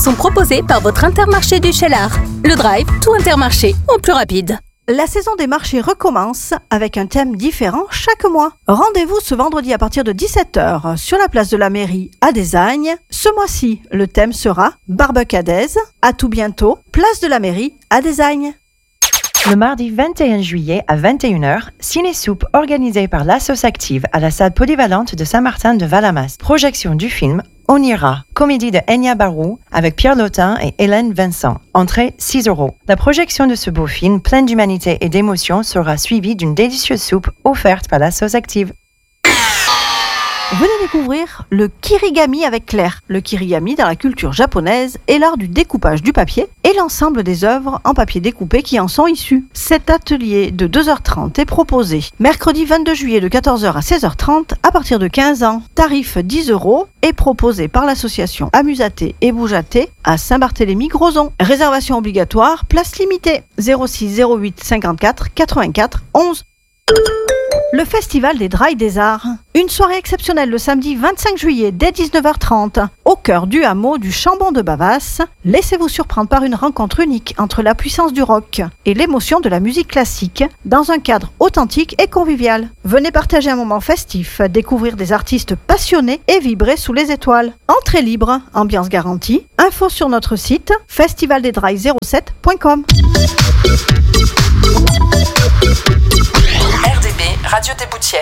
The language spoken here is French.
sont proposés par votre Intermarché du Cheylard. Le Drive, tout Intermarché, en plus rapide. La saison des marchés recommence avec un thème différent chaque mois. Rendez-vous ce vendredi à partir de 17h sur la place de la mairie à Desagnes. Ce mois-ci, le thème sera Barbecue à Des. À tout bientôt, place de la mairie à Desagnes. Le mardi 21 juillet à 21h, Ciné-Soupe organisé par l'Assos Active à la salle polyvalente de Saint-Martin-de-Valamas. Projection du film On ira, comédie de Enya Barou avec Pierre Lotin et Hélène Vincent. Entrée 6 €. La projection de ce beau film plein d'humanité et d'émotion sera suivie d'une délicieuse soupe offerte par l'Assos Active. Venez découvrir le kirigami avec Claire. Le kirigami dans la culture japonaise est l'art du découpage du papier et l'ensemble des œuvres en papier découpé qui en sont issues. Cet atelier de 2h30 est proposé mercredi 22 juillet de 14h à 16h30 à partir de 15 ans. Tarif 10 € est proposé par l'association Amusaté et Boujaté à Saint-Barthélemy-Grozon. Réservation obligatoire, place limitée 06 08 54 84 11. Le Festival des Drailles des Arts. Une soirée exceptionnelle le samedi 25 juillet dès 19h30 au cœur du hameau du Chambon de Bavas. Laissez-vous surprendre par une rencontre unique entre la puissance du rock et l'émotion de la musique classique dans un cadre authentique et convivial. Venez partager un moment festif, découvrir des artistes passionnés et vibrer sous les étoiles. Entrée libre, ambiance garantie. Info sur notre site festivaldedrailles07.com. RDB, Radio des Boutières.